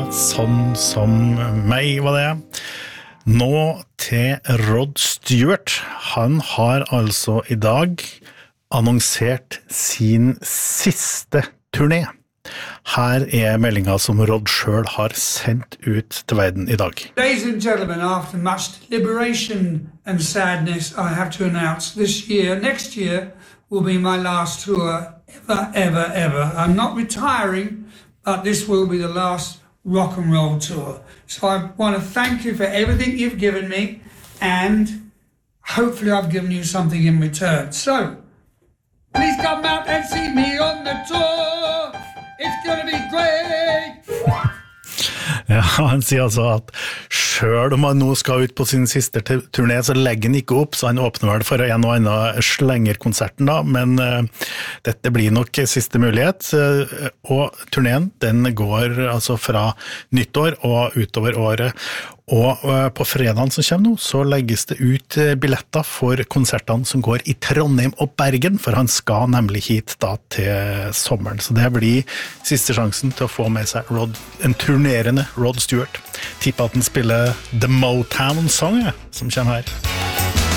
sånn som meg var det. Nå til Rod Stewart. Han har altså I dag annonsert sin siste turné. Her meldinga som Rod selv har sendt ut til verden I dag. Ladies and gentlemen, after much deliberation and sadness, I have to announce next year will be my last tour ever. I'm not retiring, but this will be the last rock and roll tour. So I want to thank you for everything you've given me, and hopefully I've given you something in return. So, please come out and see me on the tour. It's gonna be great! Ja, han sier altså at selv om han nå skal ut på sin siste turné, så legger han ikke opp, så han åpner vel for en og annen slengerkonserten da, men dette blir nok siste mulighet, og turneen den går altså fra nyttår og utover året, og på fredagen som kommer nå, så legges det ut billetter for konsertene som går I Trondheim og Bergen, for han skal nemlig hit da til sommeren, så det blir siste sjansen til å få med seg en turnerende Rod Stewart. Tipper at han spiller The Motown Song, som kommer her.